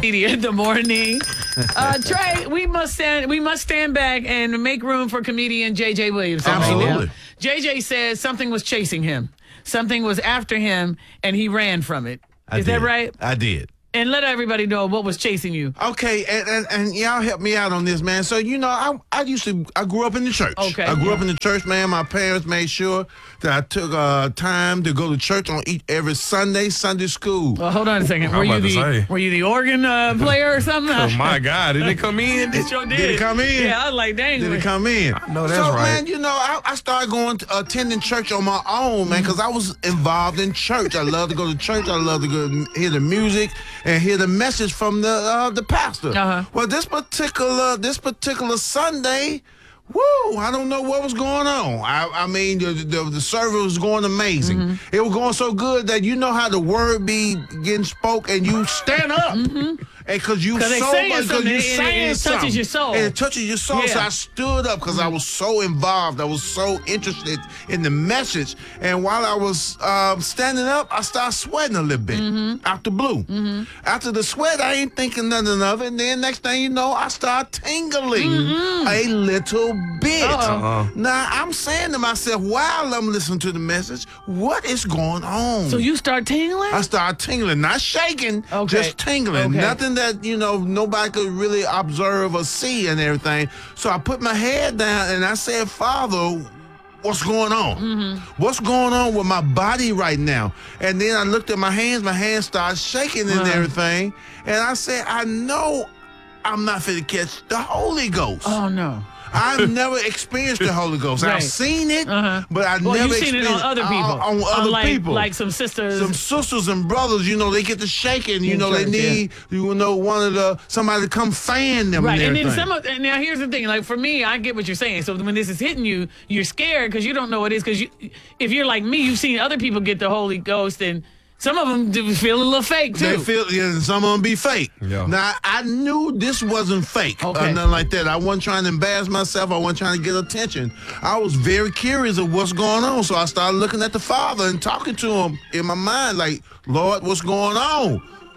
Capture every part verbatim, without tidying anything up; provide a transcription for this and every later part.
In the morning. Uh, Trey, we must stand we must stand back and make room for comedian J J Williams. Absolutely. J J says something was chasing him. Something was after him, and he ran from it. I Is did. that right? I did. And let everybody know what was chasing you. Okay, and, and, and y'all help me out on this, man. So, you know, I I used to, I grew up in the church. Okay. I grew yeah. up in the church, man. My parents made sure that I took uh, time to go to church on each, every Sunday, Sunday school. Well, hold on a second. I'm Were you about to the say. were you the organ uh, player or something? Oh, my God. Did it come in? It sure did. Did it come in? Yeah, I was like, dang. Did it come in? I know that's so, right. man, you know, I, I started going to attending church on my own, man, because I was involved in church. I love to go to church. I love to go and hear the music and hear the message from the uh, the pastor. Uh-huh. Well, this particular this particular Sunday, woo, I don't know what was going on. I, I mean, the, the the service was going amazing. Mm-hmm. It was going so good that you know how the word be getting spoke and you stand up. Mm-hmm. And because you 'Cause they so saying much, because something, you and it- saying it touches something. your soul. And it touches your soul. So Yeah. I stood up because I was so involved. I was so interested in the message. And while I was um, standing up, I started sweating a little bit Mm-hmm. out the blue. After the sweat, I ain't thinking nothing of it. And then next thing you know, I start tingling a little bit. Uh-oh. Uh-uh. Now, I'm saying to myself while I'm listening to the message, what is going on? So you start tingling? I started tingling, not shaking, Okay. just tingling. Okay. Nothing that, you know, nobody could really observe or see and everything. So I put my head down and I said, Father, what's going on? Mm-hmm. What's going on with my body right now? And then I looked at my hands. My hands started shaking and Uh-huh. everything. And I said, I know I'm not fit to catch the Holy Ghost. Oh, no. I've never experienced the Holy Ghost. Right. I've seen it, Uh-huh. but I've Well, never you've seen it experienced on other people. On, on other like, people. Like some sisters. Some sisters and brothers, you know, they get to shaking. You In know, they church, need, you know, one of the somebody to come fan them. Right, and and then everything. some of, and now here's the thing. Like for me, I get what you're saying. So when this is hitting you, you're scared because you don't know what it is. Because you, if you're like me, you've seen other people get the Holy Ghost, and some of them do feel a little fake too. They feel, yeah, and some of them be fake. Yeah. Now, I knew this wasn't fake Okay. or nothing like that. I wasn't trying to embarrass myself. I wasn't trying to get attention. I was very curious of what's going on. So I started looking at the Father and talking to him in my mind, like, Lord, what's going on?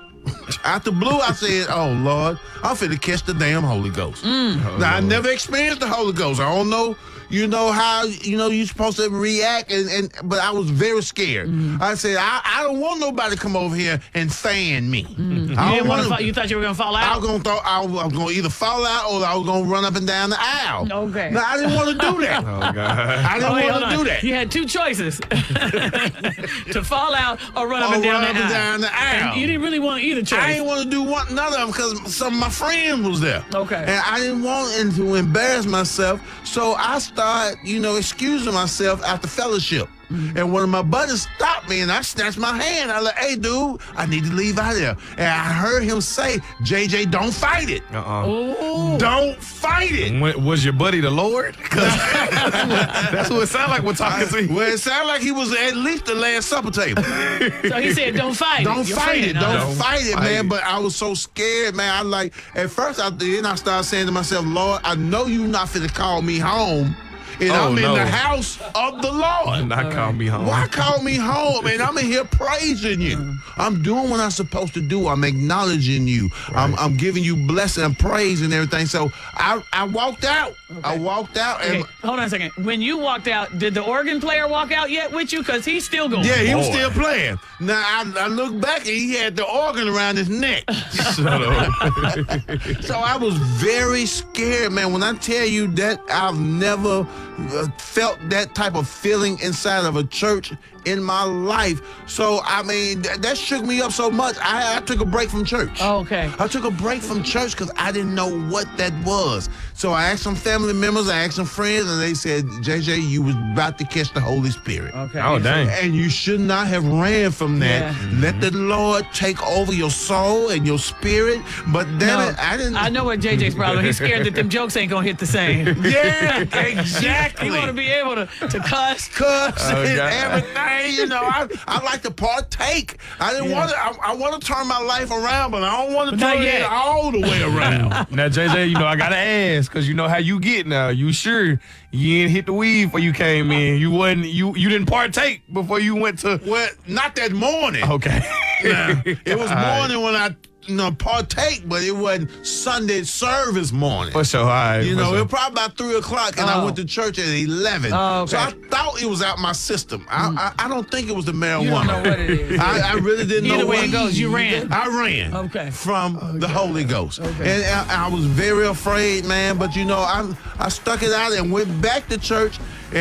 Out the blue, I said, oh, Lord, I'm finna catch the damn Holy Ghost. Mm. Now, I never experienced the Holy Ghost. I don't know, you know, how, you know, you're supposed to react, and, and but I was very scared. Mm-hmm. I said, I, I don't want nobody to come over here and fan me. Mm. You, I didn't don't wanna want fall, you thought you were gonna fall I out. was gonna throw, I was, I was gonna either fall out or I was gonna run up and down the aisle. Okay. No, I didn't want to do that. Oh, God. I didn't Oh, wait, want hold to on. do that. You had two choices: to fall out or run up Or and down, run the, up and aisle. down the aisle. And you didn't really want either choice. I didn't want to do one, none of them because some of my friends was there. Okay. And I didn't want to embarrass myself, so I started, you know, excusing myself after fellowship. Mm-hmm. And one of my buddies stopped me, and I snatched my hand. I was like, hey, dude, I need to leave out of there. And I heard him say, J J, don't fight it. Uh-uh. Ooh. Don't fight it. When- Was your buddy the Lord? 'Cause that's, what, that's what it sounded like we're talking to you. Well, it sounded like he was at least the Last Supper table. So he said, "Don't fight Don't it. Your fight friend, it. huh? Don't, Don't fight it, fight man. it. But I was so scared, man. I like, at first, I then I started saying to myself, Lord, I know you're not finna call me home. And Oh, I'm in no. the house of the Lord. Not call me home. Why call me home? And I'm in here praising you. I'm doing what I'm supposed to do. I'm acknowledging you. I'm, I'm giving you blessing and praise and everything. So I, I walked out. I walked out. Okay, And hold on a second. When you walked out, did the organ player walk out yet with you? Because he's still going. yeah, he was Boy. still playing. Now, I, I look back and he had the organ around his neck. Shut up. So I was very scared, man. When I tell you that I've never uh, felt that type of feeling inside of a church in my life. So, I mean, th- that shook me up so much. I, I took a break from church. Oh, okay. I took a break from church because I didn't know what that was. So I asked some family members, I asked some friends, and they said, J J, you was about to catch the Holy Spirit. Okay. Oh, dang. And you should not have ran from that. Yeah. Let the Lord take over your soul and your spirit. But damn No, it, I didn't. I know what J J's problem. He's scared that them jokes ain't gonna hit the same. Yeah, exactly. He want to be able to, to cuss. Cuss Oh, and God. everything, you know. I, I like to partake. I didn't Yeah. want to. I, I want to turn my life around, but I don't want to But not turn yet. it all the way around. Now, J J, you know, I got to ask, because you know how you get now. You sure you ain't hit the weed before you came in? You wasn't, you, you didn't partake before you went to, Well, not that morning. okay. Nah, it was All right. morning when I you know, partake, but it wasn't Sunday service morning. For sure, all right. You for know, sure. it was probably about three o'clock, and I Oh. went to church at eleven. Oh, okay. So I thought it was out my system. I, I I don't think it was the marijuana. You don't know what it is. I, I really didn't Either know way what it goes, you ran. I ran. Okay. From the Holy Ghost, and I, I was very afraid, man. But you know, I I stuck it out and went back to church.